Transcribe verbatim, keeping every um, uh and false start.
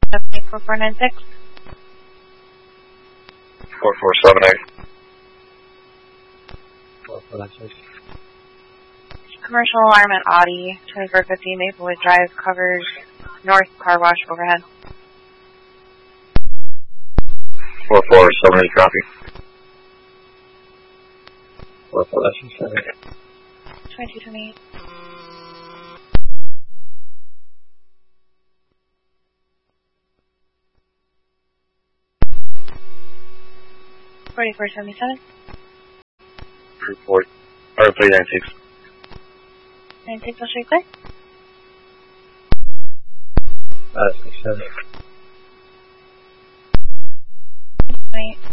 four four nine six. four four seven eight. four four nine six. Commercial alarm at Audi, twenty-four fifty Maplewood Drive, covers north car wash overhead. four four seven eight, copy. four four nine six seven. twenty-two twenty-eight. forty-four seventy-seven. Report. Or three nine six. nine six, I'll show you clear. Uh, six seven. twenty-eight.